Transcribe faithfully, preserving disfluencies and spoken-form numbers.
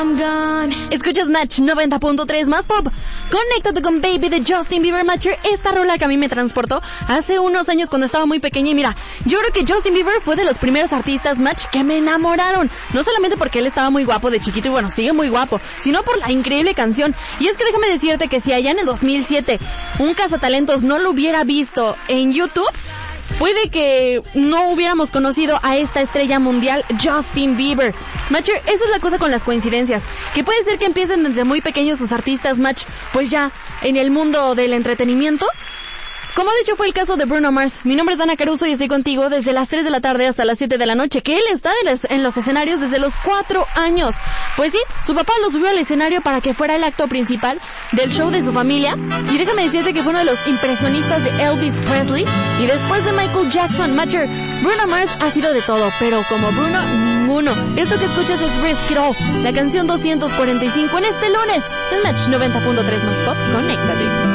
I'm gone. Escuchas Match noventa punto tres más pop. Conéctate con Baby de Justin Bieber. Matcher, esta rola que a mí me transportó hace unos años cuando estaba muy pequeña. Y mira, yo creo que Justin Bieber fue de los primeros artistas, Match, que me enamoraron. No solamente porque él estaba muy guapo de chiquito y bueno, sigue muy guapo, sino por la increíble canción. Y es que déjame decirte que si allá en el dos mil siete un cazatalentos no lo hubiera visto en YouTube, puede que no hubiéramos conocido a esta estrella mundial, Justin Bieber. Matcher, esa es la cosa con las coincidencias, que puede ser que empiecen desde muy pequeños sus artistas, Match, pues ya en el mundo del entretenimiento. Como de hecho fue el caso de Bruno Mars. Mi nombre es Dana Caruso y estoy contigo desde las tres de la tarde hasta las siete de la noche, que él está en los, en los escenarios desde los cuatro años. Pues sí, su papá lo subió al escenario para que fuera el acto principal del show de su familia. Y déjame decirte que fue uno de los impresionistas de Elvis Presley. Y después de Michael Jackson, Matcher, Bruno Mars ha sido de todo, pero como Bruno, ninguno. Esto que escuchas es Risk It All, la canción doscientos cuarenta y cinco en este lunes, en Match noventa punto tres más pop. Conéctate.